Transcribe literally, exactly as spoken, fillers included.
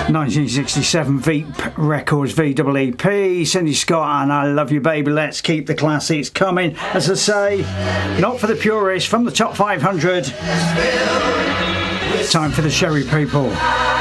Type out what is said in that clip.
nineteen sixty-seven Veep Records, V E E P, Cindy Scott and I Love You Baby. Let's keep the classics coming. As I say, not for the purists, from the top five hundred. Time for the Sherry people.